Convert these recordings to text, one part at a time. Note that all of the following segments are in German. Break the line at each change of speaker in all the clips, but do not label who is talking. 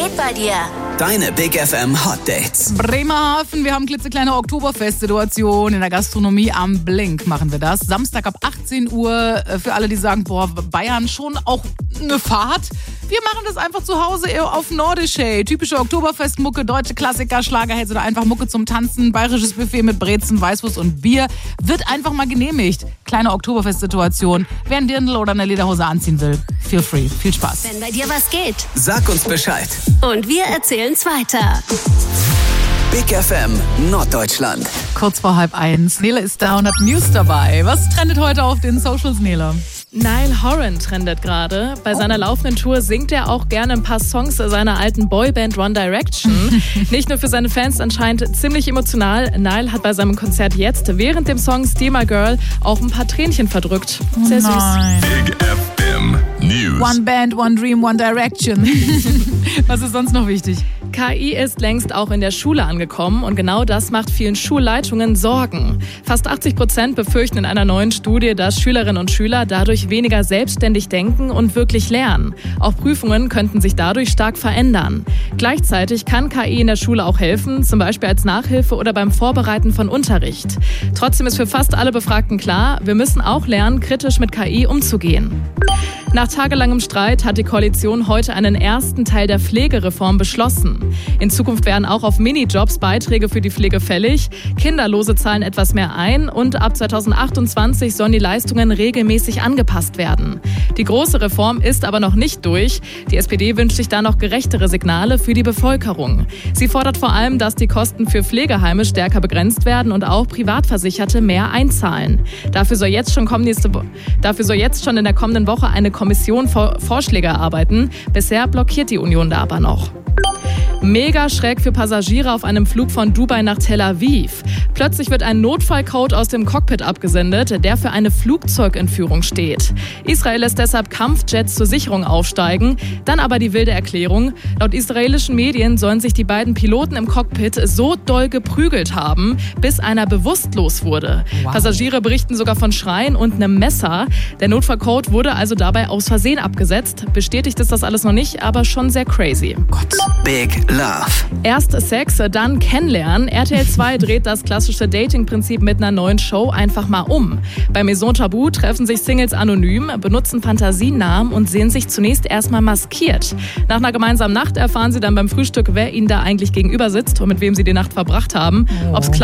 geht bei dir?
Deine Big FM Hot Dates.
Bremerhaven, wir haben klitzekleine Oktoberfest-Situation in der Gastronomie am Blink machen wir das. Samstag ab 18 Uhr für alle, die sagen, Bayern schon auch eine Fahrt. Wir machen das einfach zu Hause auf Nordisch, hey. Typische Oktoberfestmucke, deutsche Klassiker, Schlagerhits oder einfach Mucke zum Tanzen. Bayerisches Buffet mit Brezen, Weißwurst und Bier wird einfach mal genehmigt. Kleine Oktoberfest-Situation. Wer ein Dirndl oder eine Lederhose anziehen will, feel free. Viel Spaß.
Wenn bei dir was geht.
Sag uns Bescheid.
Und wir erzählen's weiter.
Big FM Norddeutschland.
Kurz vor 12:30. Nele ist da und hat News dabei. Was trendet heute auf den Socials, Nele?
Niall Horan trendet gerade. Bei seiner laufenden Tour singt er auch gerne ein paar Songs seiner alten Boyband One Direction. Nicht nur für seine Fans anscheinend ziemlich emotional. Niall hat bei seinem Konzert jetzt während dem Song Steal My Girl auch ein paar Tränchen verdrückt. Sehr süß.
Big FM News.
One Band, One Dream, One Direction. Was ist sonst noch wichtig?
KI ist längst auch in der Schule angekommen und genau das macht vielen Schulleitungen Sorgen. Fast 80% befürchten in einer neuen Studie, dass Schülerinnen und Schüler dadurch weniger selbstständig denken und wirklich lernen. Auch Prüfungen könnten sich dadurch stark verändern. Gleichzeitig kann KI in der Schule auch helfen, zum Beispiel als Nachhilfe oder beim Vorbereiten von Unterricht. Trotzdem ist für fast alle Befragten klar, wir müssen auch lernen, kritisch mit KI umzugehen. Nach tagelangem Streit hat die Koalition heute einen ersten Teil der Pflegereform beschlossen. In Zukunft werden auch auf Minijobs Beiträge für die Pflege fällig. Kinderlose zahlen etwas mehr ein und ab 2028 sollen die Leistungen regelmäßig angepasst werden. Die große Reform ist aber noch nicht durch. Die SPD wünscht sich da noch gerechtere Signale für die Bevölkerung. Sie fordert vor allem, dass die Kosten für Pflegeheime stärker begrenzt werden und auch Privatversicherte mehr einzahlen. Dafür soll jetzt schon in der kommenden Woche eine Kommission Vorschläge erarbeiten. Bisher blockiert die Union da aber noch. Mega schräg für Passagiere auf einem Flug von Dubai nach Tel Aviv. Plötzlich wird ein Notfallcode aus dem Cockpit abgesendet, der für eine Flugzeugentführung steht. Israel lässt deshalb Kampfjets zur Sicherung aufsteigen. Dann aber die wilde Erklärung. Laut israelischen Medien sollen sich die beiden Piloten im Cockpit so doll geprügelt haben, bis einer bewusstlos wurde. Wow. Passagiere berichten sogar von Schreien und einem Messer. Der Notfallcode wurde also dabei aus Versehen abgesetzt. Bestätigt ist das alles noch nicht, aber schon sehr crazy.
Gott. Big Love.
Erst Sex, dann Kennenlernen. RTL 2 dreht das klassische Dating-Prinzip mit einer neuen Show einfach mal um. Bei Maison Tabou treffen sich Singles anonym, benutzen Fantasienamen und sehen sich zunächst erstmal maskiert. Nach einer gemeinsamen Nacht erfahren sie dann beim Frühstück, wer ihnen da eigentlich gegenüber sitzt und mit wem sie die Nacht verbracht haben. Ob das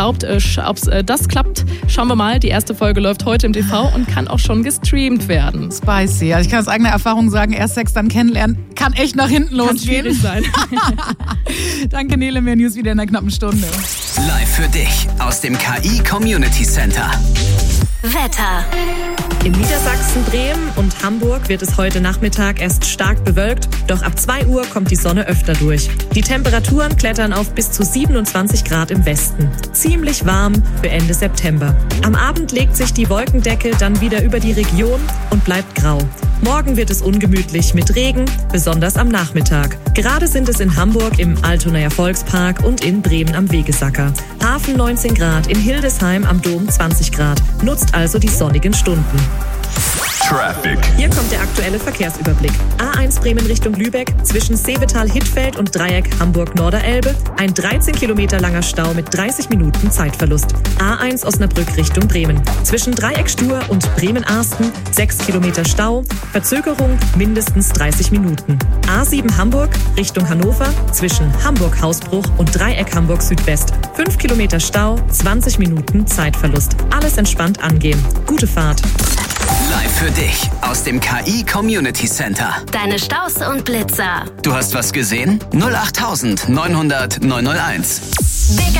klappt, schauen wir mal. Die erste Folge läuft heute im TV und kann auch schon gestreamt werden.
Spicy. Also ich kann aus eigener Erfahrung sagen, erst Sex, dann Kennenlernen, kann echt nach hinten losgehen.
Kann schwierig sein.
Danke, Nele. Mehr News wieder in einer knappen Stunde.
Live für dich aus dem KI Community Center.
Wetter.
In Niedersachsen, Bremen und Hamburg wird es heute Nachmittag erst stark bewölkt, doch ab 2 Uhr kommt die Sonne öfter durch. Die Temperaturen klettern auf bis zu 27 Grad im Westen. Ziemlich warm für Ende September. Am Abend legt sich die Wolkendecke dann wieder über die Region und bleibt grau. Morgen wird es ungemütlich mit Regen, besonders am Nachmittag. Gerade sind es in Hamburg im Altonaer Volkspark und in Bremen am Wegesacker. Hafen 19 Grad, in Hildesheim am Dom 20 Grad. Nutzt also die sonnigen Stunden.
Traffic.
Hier kommt der aktuelle Verkehrsüberblick. A1 Bremen Richtung Lübeck, zwischen Seevetal-Hittfeld und Dreieck Hamburg-Norderelbe. Ein 13 Kilometer langer Stau mit 30 Minuten Zeitverlust. A1 Osnabrück Richtung Bremen. Zwischen Dreieck Stur und Bremen-Arsten 6 Kilometer Stau. Verzögerung mindestens 30 Minuten. A7 Hamburg Richtung Hannover. Zwischen Hamburg-Hausbruch und Dreieck Hamburg Südwest. 5 Kilometer Stau, 20 Minuten Zeitverlust. Alles entspannt angehen. Gute Fahrt.
Live für dich aus dem KI Community Center.
Deine Staus und Blitzer.
Du hast was gesehen? 08900 901.
Big